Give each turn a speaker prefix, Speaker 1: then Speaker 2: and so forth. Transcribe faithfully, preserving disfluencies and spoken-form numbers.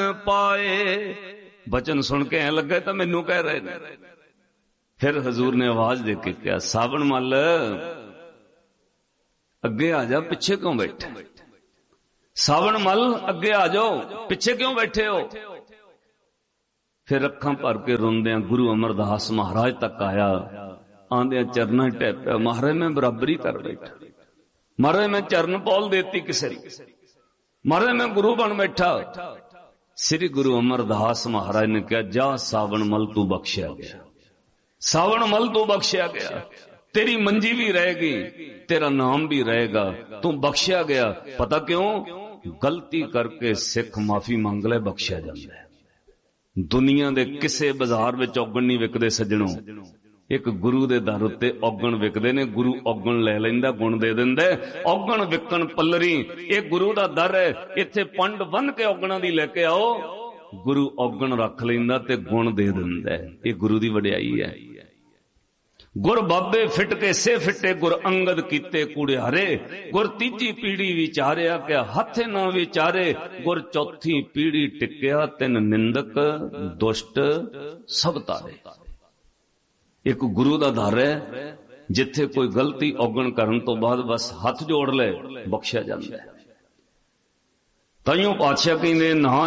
Speaker 1: पाए। बचन सुन के ऐ लगे तो मैनू कह रहे ने। फिर हजूर ने आवाज दे के कहा, सावन मल अगे आ जा, पिछे क्यों बैठे? सावन मल अगे आ जाओ, पिछे क्यों बैठे हो? फिर अखां भर के रोंदियां गुरु अमरदास महाराज तक आया। आंदिया चरना टैप पिया, महाराज मैं बराबरी कर बैठा, महाराज मैं चरण पौल देती किसे, महाराज मैं गुरु बन बैठा। श्री गुरु अमरदास महाराज ने कहा, जा सावन मल तू बख्शिया गया, सावन मल तू बख्शिया गया, तेरी मंजी भी रहेगी, तेरा नाम भी रहेगा, तू बख्शिया गया। पता क्यों? गलती करके सिख माफी मंग ले, बख्शिया जाता है। दुनिया दे किसे बाजार विच औगण नहीं विकदे सज्जणों, एक गुरु दे दर उत्ते औगण विकदे ने। गुरु औगण ले लैंदा, गुण दे दिंदा। औगण विकण पल्लरी, ये गुरु दा दर है। इत्थे पंड बन के औगणां दी लेके आओ, गुरु औगण रख लैंदा ते गुण दे दिंदा। ये गुरु दी वडियाई है। गुर बाबे फिट के से फिटे, गुर अंगद कीते कूड़ियारे। गुर तीजी पीढ़ी विचारिया क्या हथे ना विचारे, गुर चौथी पीढ़ी टिकिया तिन निंदक दुष्ट सब तारे। एक गुरु दा दर है, जिथे कोई गलती औगण करन तो बाद बस हथ जोड़ ले, बख्शिया जांदा है। ताइयों पातशाह कहंदे, ना